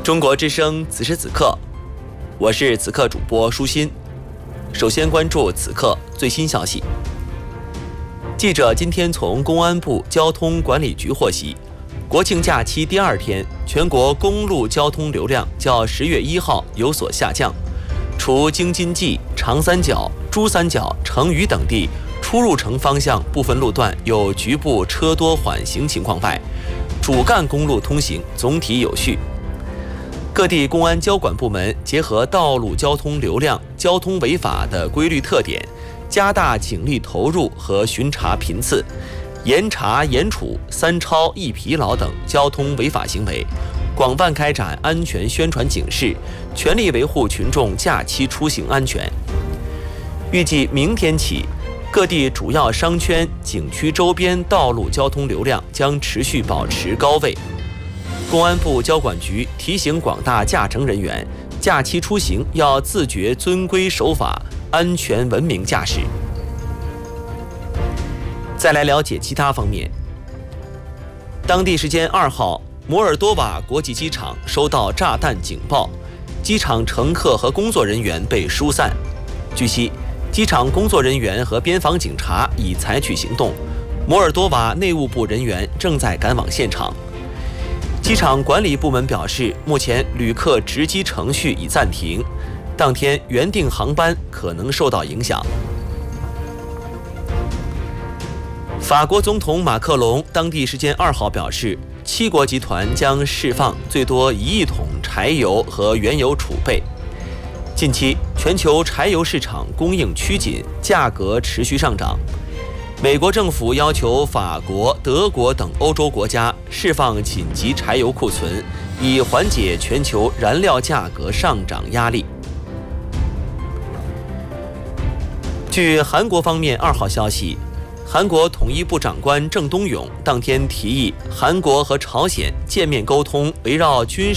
中国之声此时此刻，我是此刻主播舒心。首先关注此刻最新消息。记者今天从公安部交通管理局获悉，国庆假期第二天，全国公路交通流量较10月1号有所下降，除京津冀、长三角、珠三角、成渝等地出入城方向部分路段有局部车多缓行情况外，主干公路通行总体有序。各地公安交管部门结合道路交通流量、交通违法的规律特点，加大警力投入和巡查频次，严查严处3超1疲劳等交通违法行为，广泛开展安全宣传警示，全力维护群众假期出行安全。预计明天起，各地主要商圈、景区周边道路交通流量将持续保持高位。公安部交管局提醒广大驾乘人员，假期出行要自觉遵规守法，安全文明驾驶。再来了解其他方面。当地时间2号，摩尔多瓦国际机场收到炸弹警报，机场乘客和工作人员被疏散。据悉，机场工作人员和边防警察已采取行动，摩尔多瓦内务部人员正在赶往现场。机场管理部门表示，目前旅客值机程序已暂停，当天原定航班可能受到影响。法国总统马克龙当地时间2号表示，7国集团将释放最多1亿桶柴油和原油储备。近期，全球柴油市场供应趋紧，价格持续上涨。美国政府要求法国、德国等欧洲国家释放紧急柴油库存，以缓解全球燃料价格上涨压力。据韩国方面2号消息，韩国统一部长官郑东勇当天提议韩国和朝鲜见面沟通围绕军事